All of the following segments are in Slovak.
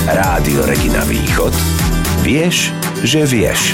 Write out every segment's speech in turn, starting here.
Rádio Regina Východ. Vieš, že vieš.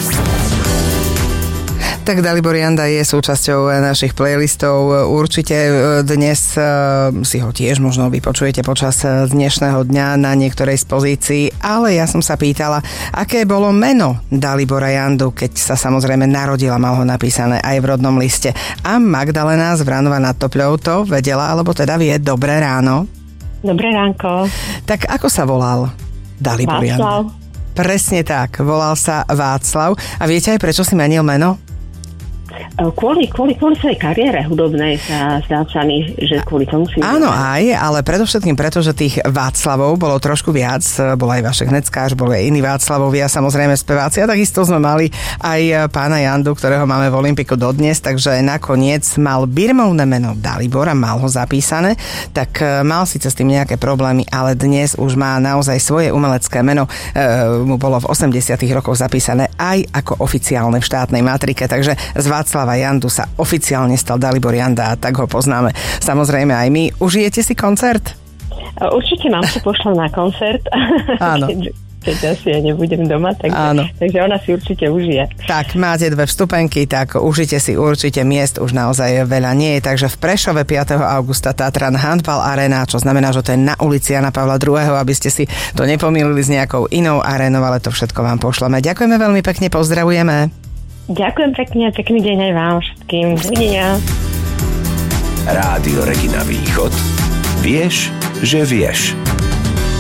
Tak Dalibor Janda je súčasťou našich playlistov. Určite dnes si ho tiež možno vypočujete počas dnešného dňa na niektorej z pozícií, ale ja som sa pýtala, aké bolo meno Dalibora Jandu, keď sa samozrejme narodila, mal ho napísané aj v rodnom liste. A Magdalena z Vranova nad Topľou to vedela, alebo teda vie. Dobré ráno. Dobré ránko. Tak ako sa volal Dalibor Janda? Presne tak, volal sa Václav. A viete aj prečo si menil meno? Kvôli svojej kariére hudobnej sa zdá sa mi, že kvôli tomu si... Áno aj, ale predovšetkým preto, že tých Václavov bolo trošku viac. Bol aj Vašek Neckář, boli aj iní Václavovia, samozrejme speváci. A takisto sme mali aj pána Jandu, ktorého máme v Olympiku dodnes, takže nakoniec mal birmovné meno Dalibor a mal ho zapísané. Tak mal síce s tým nejaké problémy, ale dnes už má naozaj svoje umelecké meno. Mu bolo v 80. rokoch zapísané aj ako oficiálne v štátnej matrike, takže z Václava Jandu sa oficiálne stal Dalibor Janda a tak ho poznáme. Samozrejme aj my. Užijete si koncert? Určite mám si pošla na koncert. Áno. Keď asi ja nebudem doma, takže ona si určite užije. Tak, máte 2 vstupenky, tak užite si určite, miest už naozaj veľa nie je, takže v Prešove 5. augusta Tatran Handball Arena, čo znamená, že to je na ulici Jana Pavla II., aby ste si to nepomýlili s nejakou inou arénou, ale to všetko vám pošleme. Ďakujeme veľmi pekne, pozdravujeme. Ďakujem pekne, pekný deň aj vám všetkým. Dovidenia. Rádio Regina Východ. Vieš, že vieš.